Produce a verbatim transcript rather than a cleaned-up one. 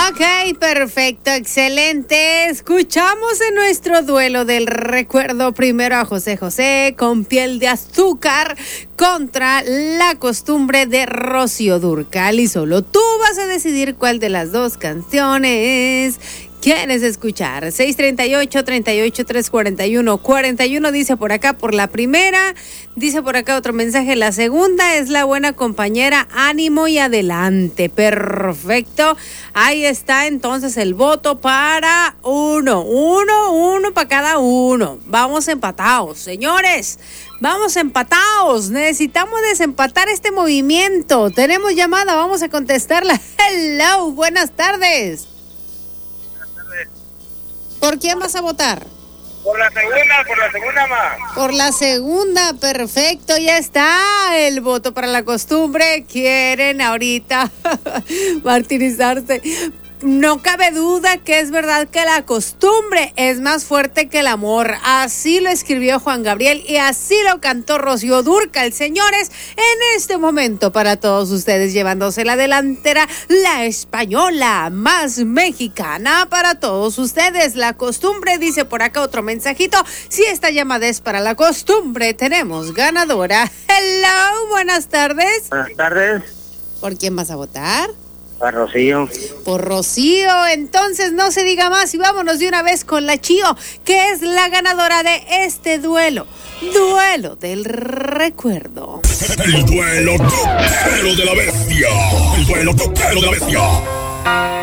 Ok, perfecto, excelente. Escuchamos en nuestro duelo del recuerdo primero a José José con Piel de Azúcar contra La Costumbre de Rocío Dúrcal. Y solo tú vas a decidir cuál de las dos canciones quieres escuchar. seis treinta y ocho, treinta y ocho, trescientos cuarenta y uno, cuarenta y uno dice por acá por la primera, dice por acá otro mensaje, la segunda es La Buena Compañera, ánimo y adelante. Perfecto, ahí está entonces el voto para uno, uno, uno para cada uno. Vamos empatados, señores, vamos empatados, necesitamos desempatar este movimiento. Tenemos llamada, vamos a contestarla. Hello, buenas tardes. ¿Por quién vas a votar? Por la segunda, por la segunda más. Por la segunda, perfecto, ya está el voto para La Costumbre. Quieren ahorita martirizarse. No cabe duda que es verdad que la costumbre es más fuerte que el amor. Así lo escribió Juan Gabriel y así lo cantó Rocío Dúrcal. Señores, en este momento para todos ustedes llevándose la delantera, la española más mexicana para todos ustedes. La Costumbre, dice por acá otro mensajito. Si esta llamada es para La Costumbre, tenemos ganadora. Hello, buenas tardes. Buenas tardes. ¿Por quién vas a votar? Por Rocío. Por Rocío, entonces no se diga más y vámonos de una vez con la Chío, que es la ganadora de este duelo. Duelo del recuerdo. El duelo toquero de la bestia. El duelo toquero de la bestia.